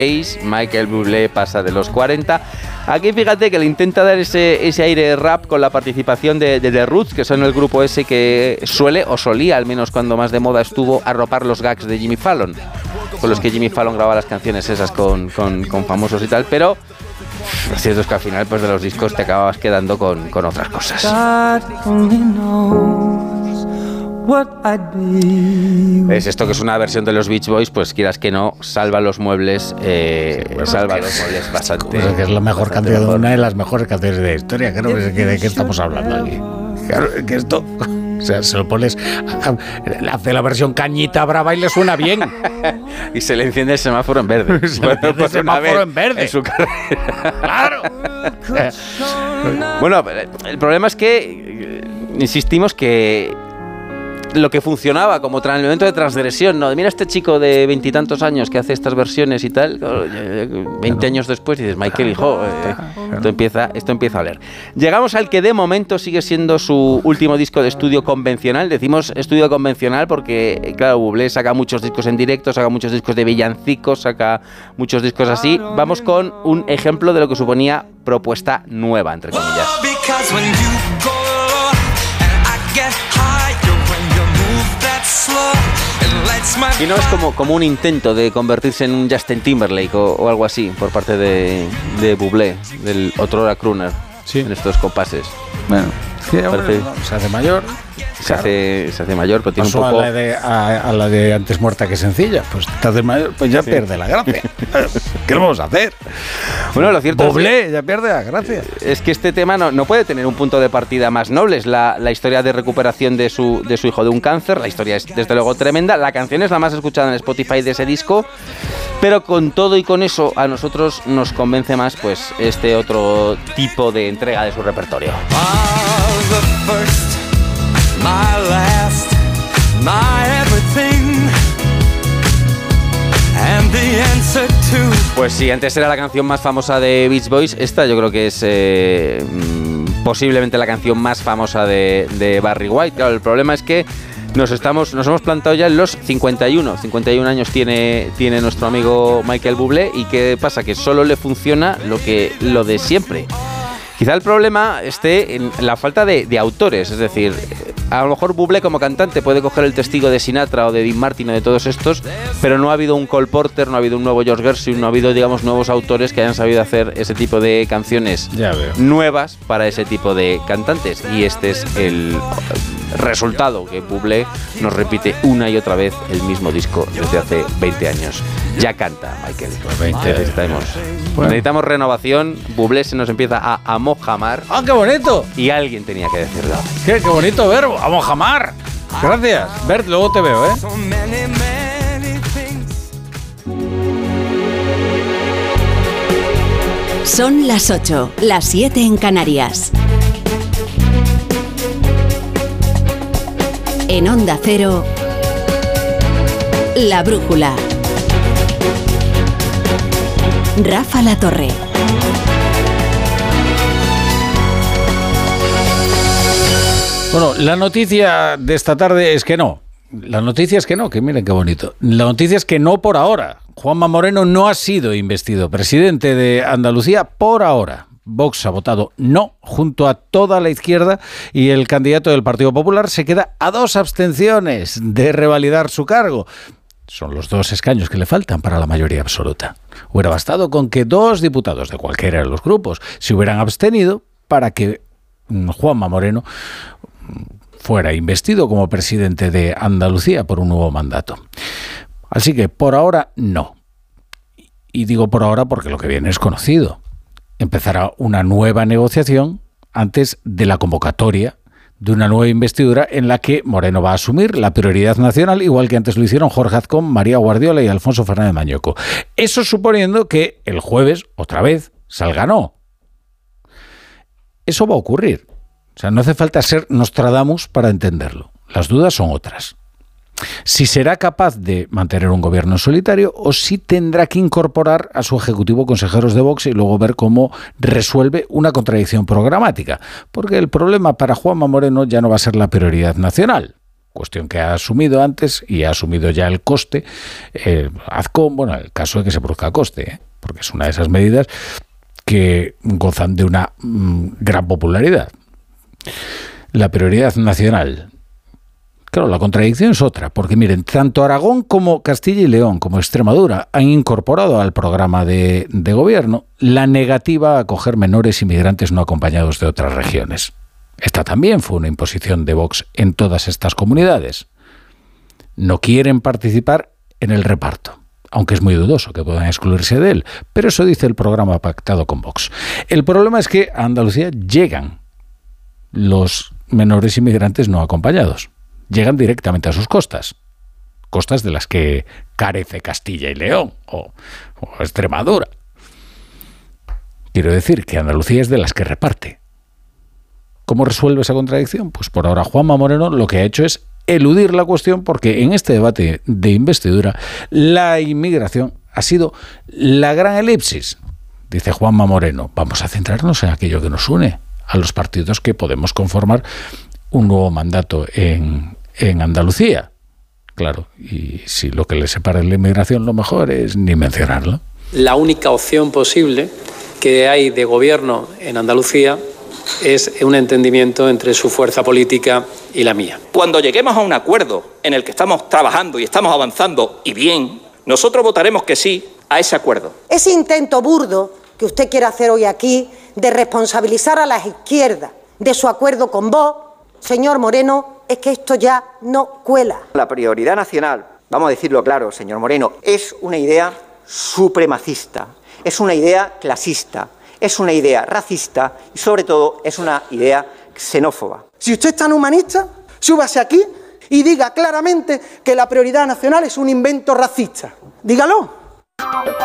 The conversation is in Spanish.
Michael Bublé pasa de los 40. Aquí fíjate que le intenta dar ese aire de rap con la participación de The Roots, que son el grupo ese que suele, o solía, al menos cuando más de moda estuvo, arropar los gags de Jimmy Fallon, con los que Jimmy Fallon grababa las canciones esas con famosos y tal, pero lo cierto es que al final pues de los discos te acababas quedando con otras cosas. Es esto que es una versión de los Beach Boys, pues quieras que no, salva los muebles bastante. Pues que es la mejor canción, una de las mejores canciones de la historia. Creo que ¿de qué estamos hablando aquí? Claro, que esto, o sea, se lo pones, hace la versión cañita brava y le suena bien. Y se le enciende el semáforo en verde. El semáforo en verde. En su carrera. Claro. Bueno, el problema es que insistimos que lo que funcionaba como el elemento de transgresión, ¿no? Mira este chico de 20 y tantos años que hace estas versiones y tal, 20 años después dices, Michael, hijo, esto empieza a oler. Llegamos al que de momento sigue siendo su último disco de estudio convencional. Decimos estudio convencional porque, claro, Bublé saca muchos discos en directo, saca muchos discos de villancicos, saca muchos discos así. Vamos con un ejemplo de lo que suponía propuesta nueva, entre comillas. Y no es como un intento de convertirse en un Justin Timberlake o algo así por parte de Bublé, del otrora crooner, sí, en estos compases. Bueno, sí, se hace mayor. Se hace mayor, pero tiene un poco... a la de antes muerta que sencilla. Pues te hace mayor, pues ya pierde la gracia. ¿Qué vamos a hacer? Bueno, lo cierto Bublé es que ya pierde la gracia. Es que este tema no puede tener un punto de partida más noble. Es la historia de recuperación de su hijo de un cáncer. La historia es desde luego tremenda. La canción es la más escuchada en Spotify de ese disco. Pero con todo y con eso, a nosotros nos convence más pues este otro tipo de entrega de su repertorio. My last, my everything, and the answer to... Pues sí, antes era la canción más famosa de Beach Boys. Esta yo creo que es posiblemente la canción más famosa de Barry White. Claro, el problema es que nos hemos plantado ya en los 51 años tiene nuestro amigo Michael Bublé. ¿Y qué pasa? Que solo le funciona lo de siempre. Quizá el problema esté en la falta de autores, es decir, a lo mejor Bublé como cantante puede coger el testigo de Sinatra o de Dean Martin o de todos estos, pero no ha habido un Cole Porter, no ha habido un nuevo George Gershwin, no ha habido, digamos, nuevos autores que hayan sabido hacer ese tipo de canciones nuevas para ese tipo de cantantes. Y este es el resultado, que Bublé nos repite una y otra vez el mismo disco desde hace 20 años. Ya canta Michael. 20 necesitamos renovación. Bublé se nos empieza a mojamar. ¡Ah, qué bonito! Y alguien tenía que decirlo. ¡Qué bonito verbo! ¡A mojamar! Gracias. Bert, luego te veo, ¿eh? Son las 8, las 7 en Canarias. En Onda Cero, La Brújula. Rafa La Torre. Bueno, la noticia de esta tarde es que no. La noticia es que no, que miren qué bonito. La noticia es que no por ahora. Juanma Moreno no ha sido investido presidente de Andalucía por ahora. Vox ha votado no junto a toda la izquierda y el candidato del Partido Popular se queda a 2 abstenciones de revalidar su cargo. Son los 2 escaños que le faltan para la mayoría absoluta. Hubiera bastado con que 2 diputados de cualquiera de los grupos se hubieran abstenido para que Juanma Moreno fuera investido como presidente de Andalucía por un nuevo mandato. Así que por ahora no. Y digo por ahora porque lo que viene es conocido. Empezará una nueva negociación antes de la convocatoria de una nueva investidura en la que Moreno va a asumir la prioridad nacional, igual que antes lo hicieron Jorge Azcón, María Guardiola y Alfonso Fernández Mañueco. Eso suponiendo que el jueves, otra vez, salga no. Eso va a ocurrir. O sea, no hace falta ser Nostradamus para entenderlo. Las dudas son otras. Si será capaz de mantener un gobierno en solitario o si tendrá que incorporar a su ejecutivo consejeros de Vox y luego ver cómo resuelve una contradicción programática. Porque el problema para Juanma Moreno ya no va a ser la prioridad nacional, cuestión que ha asumido antes y ha asumido ya el coste. Azcón, bueno, el caso de que se produzca coste, porque es una de esas medidas que gozan de una gran popularidad. La prioridad nacional. Claro, la contradicción es otra, porque miren, tanto Aragón como Castilla y León, como Extremadura, han incorporado al programa de gobierno la negativa a acoger menores inmigrantes no acompañados de otras regiones. Esta también fue una imposición de Vox en todas estas comunidades. No quieren participar en el reparto, aunque es muy dudoso que puedan excluirse de él, pero eso dice el programa pactado con Vox. El problema es que a Andalucía llegan los menores inmigrantes no acompañados. Llegan directamente a sus costas de las que carece Castilla y León o Extremadura. Quiero decir que Andalucía es de las que reparte. ¿Cómo resuelve esa contradicción? Pues por ahora Juanma Moreno lo que ha hecho es eludir la cuestión, porque en este debate de investidura la inmigración ha sido la gran elipsis. Dice Juanma Moreno, vamos a centrarnos en aquello que nos une a los partidos que podemos conformar un nuevo mandato en Andalucía. Claro, y si lo que le separa de la inmigración, lo mejor es ni mencionarlo. La única opción posible que hay de gobierno en Andalucía es un entendimiento entre su fuerza política y la mía. Cuando lleguemos a un acuerdo en el que estamos trabajando y estamos avanzando, y bien, nosotros votaremos que sí a ese acuerdo. Ese intento burdo que usted quiere hacer hoy aquí de responsabilizar a las izquierdas de su acuerdo con Vox, señor Moreno, es que esto ya no cuela. La prioridad nacional, vamos a decirlo claro, señor Moreno, es una idea supremacista, es una idea clasista, es una idea racista y sobre todo es una idea xenófoba. Si usted es tan humanista, súbase aquí y diga claramente que la prioridad nacional es un invento racista. Dígalo.